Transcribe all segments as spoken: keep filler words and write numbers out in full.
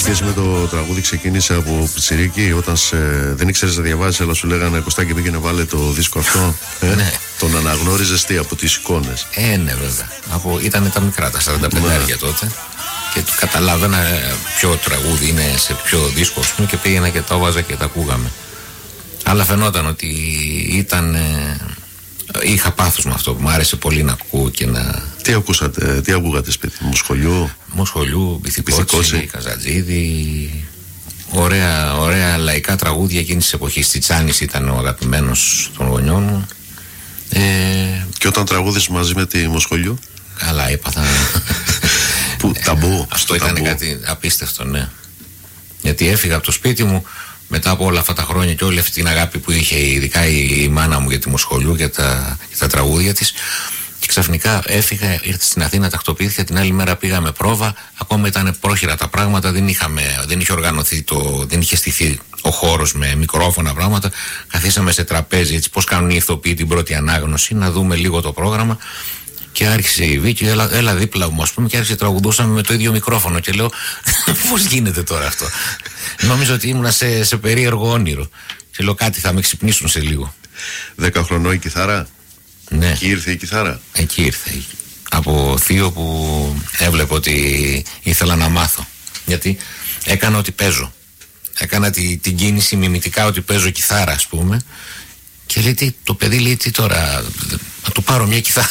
σχέση με το τραγούδι ξεκίνησε από πιτσιρίκι, όταν σε, δεν ήξερες να διαβάζεις, αλλά σου λέγανε Κωστάκη πήγαινε βάλε το δίσκο αυτό. Ε? Ναι. Τον αναγνώριζες τι από τις εικόνες? Ε, ναι, βέβαια. Από, ήταν τα μικρά, τα σαράντα πέντε ναι. τότε. Και καταλάβαινα ποιο τραγούδι είναι σε ποιο δίσκο, πούμε, και πήγαινα και το έβαζα και τα ακούγαμε. Αλλά φαινόταν ότι ήταν. Ε, είχα πάθος με αυτό που μου άρεσε πολύ να ακούω και να. Τι ακούσατε, τι ακούγατε σπίτι, Μοσχολιού? Μοσχολιού, Μπιθικότσι, Καζατζίδη. Ωραία, ωραία λαϊκά τραγούδια εκείνης της εποχής. Τσιτσάνης ήταν ο αγαπημένος των γονιών μου. Ε, και όταν τραγούδες μαζί με τη Μοσχολιού? Καλά, έπαθα. Που, ταμπού. Αυτό ήταν ταμπού. Κάτι απίστευτο, ναι. Γιατί έφυγα από το σπίτι μου μετά από όλα αυτά τα χρόνια και όλη αυτή την αγάπη που είχε ειδικά η, η μάνα μου για τη Μοσχολιού και τα, τα τραγούδια της. Και ξαφνικά έφυγα, ήρθα στην Αθήνα, τακτοποιήθηκα, την άλλη μέρα πήγαμε πρόβα. Ακόμα ήταν πρόχειρα τα πράγματα, δεν, είχαμε, δεν είχε οργανωθεί, το, δεν είχε στηθεί ο χώρος με μικρόφωνα πράγματα. Καθίσαμε σε τραπέζι, έτσι πώς κάνουν οι ηθοποιοί την πρώτη ανάγνωση, να δούμε λίγο το πρόγραμμα. Και άρχισε η Βίκη, έλα, έλα δίπλα μου, ας πούμε, και άρχισε τραγουδούσαμε με το ίδιο μικρόφωνο. Και λέω, πώς γίνεται τώρα αυτό? Νόμιζα ότι ήμουνα σε, σε περίεργο όνειρο. Και λέω, κάτι θα με ξυπνήσουν σε λίγο. Δέκα χρονών η κιθάρα. Ναι. Εκεί ήρθε η κιθάρα. Εκεί ήρθε. Από θείο που έβλεπε ότι ήθελα να μάθω. Γιατί έκανα ότι παίζω. Έκανα τη, την κίνηση μιμητικά ότι παίζω κιθάρα, ας πούμε. Και λέει, τι, το παιδί λέει, τι τώρα, να του πάρω μια κιθάρα.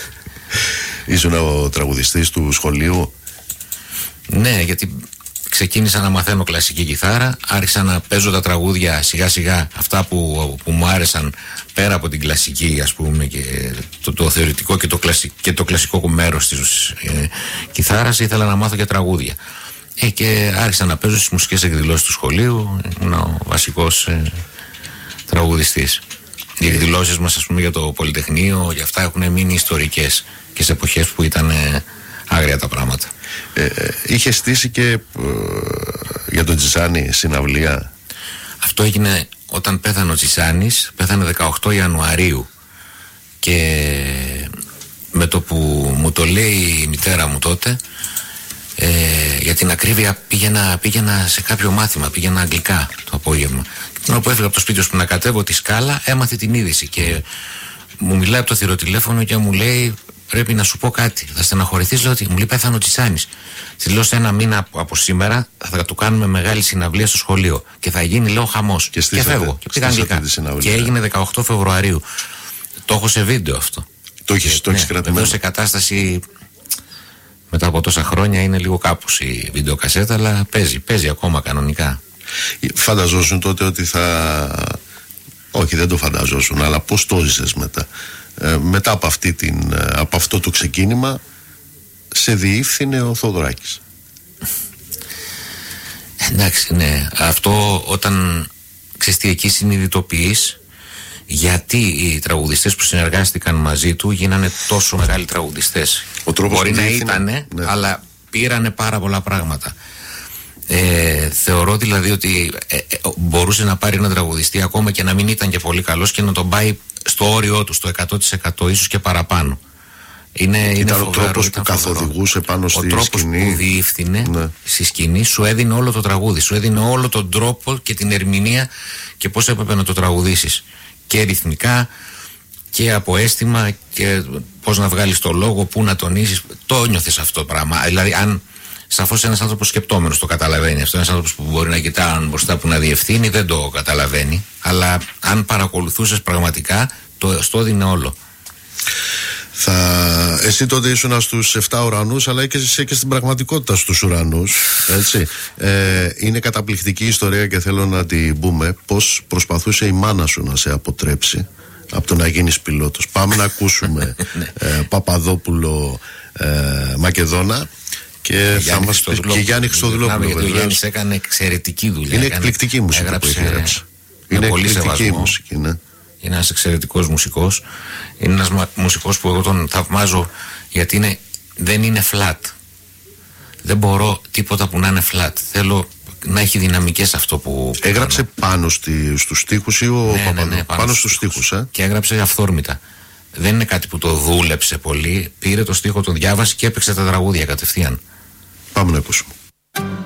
Ήσουν ο τραγουδιστής του σχολείου? Ναι, γιατί ξεκίνησα να μαθαίνω κλασική κιθάρα, άρχισα να παίζω τα τραγούδια σιγά σιγά, αυτά που, που μου άρεσαν πέρα από την κλασική, ας πούμε, και το, το θεωρητικό και το, κλασικό, και το κλασικό μέρος της ε, κιθάρας. Ήθελα να μάθω και τραγούδια. Ε, και άρχισα να παίζω στις μουσικές εκδηλώσεις του σχολείου, ήμουν ο βασικός ε, τραγουδιστής. Οι εκδηλώσεις μας, ας πούμε, για το Πολυτεχνείο, για αυτά έχουν μείνει ιστορικές και σε εποχές που ήταν ε, άγρια τα πράγματα. Ε, ε, είχε στήσει και ε, για τον Τσιτσάνη συναυλία. Αυτό έγινε όταν πέθανε ο Τσιτσάνης, πέθανε δεκαοκτώ Ιανουαρίου. Και με το που μου το λέει η μητέρα μου τότε, ε, για την ακρίβεια πήγαινα, πήγαινα σε κάποιο μάθημα, πήγαινα αγγλικά το απόγευμα. Την ώρα που έφυγα από το σπίτι ώστε να κατέβω τη σκάλα, έμαθε την είδηση και μου μιλάει από το θηροτηλέφωνο και μου λέει, πρέπει να σου πω κάτι, θα στεναχωρηθείς, λέω ότι μου λέει πέθανε ο Τσιτσάνης. Τη λέω, σε ένα μήνα από σήμερα θα του κάνουμε μεγάλη συναυλία στο σχολείο και θα γίνει, λέω, χαμός. Και, και φεύγω και πήγα αγγλικά. Και έγινε δεκαοκτώ Φεβρουαρίου. Το έχω σε βίντεο αυτό. Το έχεις, το έχεις κρατημένο? Εδώ σε κατάσταση μετά από τόσα χρόνια είναι λίγο κάπως η βιντεοκασέτα, αλλά παίζει, παίζει ακόμα κανονικά. Φανταζόσουν τότε ότι θα... Όχι, δεν το φανταζόσουν, αλλά πώς το ζήσες μετά? Ε, μετά από, αυτή την, από αυτό το ξεκίνημα σε διεύθυνε ο Θοδωράκης. Εντάξει, ναι. Αυτό όταν ξέρεις τι, εκεί συνειδητοποιείς γιατί οι τραγουδιστές που συνεργάστηκαν μαζί του γίνανε τόσο μεγάλοι τραγουδιστές. Ο τρόπος μπορεί να διεύθυνε, ήτανε, ναι, αλλά πήρανε πάρα πολλά πράγματα. Ε, θεωρώ δηλαδή ότι ε, ε, μπορούσε να πάρει ένα τραγουδιστή ακόμα και να μην ήταν και πολύ καλός και να τον πάει στο όριό του, στο εκατό τοις εκατό, ίσως και παραπάνω. Είναι, ήταν είναι ο φοβερό, τρόπος που καθοδηγούσε πάνω στη σκηνή. Ο τρόπος που διεύθυνε, ναι, στη σκηνή, σου έδινε όλο το τραγούδι, σου έδινε όλο τον τρόπο και την ερμηνεία και πώς έπρεπε να το τραγουδήσεις. Και ρυθμικά και από αίσθημα και πώς να βγάλεις το λόγο, πού να τονίσεις. Το νιώθεις αυτό το πράγμα. Δηλαδή, αν σαφώς ένας άνθρωπος σκεπτόμενος το καταλαβαίνει αυτό, ένας άνθρωπος που μπορεί να κοιτάει μπροστά που να διευθύνει δεν το καταλαβαίνει. Αλλά αν παρακολουθούσες πραγματικά, το στο έδινε όλο. Θα... Εσύ τότε ήσουν στους εφτά ουρανούς, αλλά και εσύ και στην πραγματικότητα στους ουρανούς, έτσι. Ε, είναι καταπληκτική ιστορία και θέλω να την πούμε πώς προσπαθούσε η μάνα σου να σε αποτρέψει από το να γίνεις πιλότος. Πάμε να ακούσουμε ε, Παπαδόπουλο, ε, Μακεδόνα και, θα μας... και Γιάννη Χριστοδουλόπουλο. Γιατί ο Γιάννης έκανε εξαιρετική δουλειά. Είναι εκπληκτική μουσική που έχει γράψει. Είναι εκπληκτική μουσική, ναι. Είναι ένας εξαιρετικός μουσικός. Είναι ένας μουσικός που εγώ τον θαυμάζω γιατί είναι, δεν είναι flat. Δεν μπορώ τίποτα που να είναι flat. Θέλω να έχει δυναμικές αυτό που... Έγραψε κάνω. Πάνω στη, στους στίχους ή ο ναι, Παπαδόπουλος? Ναι, ναι, πάνω, πάνω στους στίχους, ε? Και έγραψε αυθόρμητα. Δεν είναι κάτι που το δούλεψε πολύ. Πήρε το στίχο, τον διάβασε και έπαιξε τα τραγούδια κατευθείαν. Πάμε να ακούσουμε.